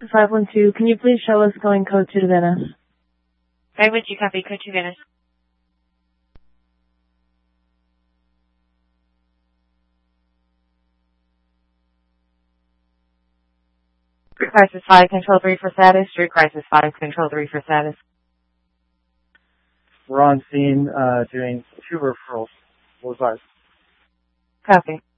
512, can you please show us going code 2 to Venice? 512, copy, code to Venice. Street Crisis 5, Control 3 for status. Street Crisis 5, Control 3 for status. We're on scene, doing 2 referrals. Bullseye. Copy.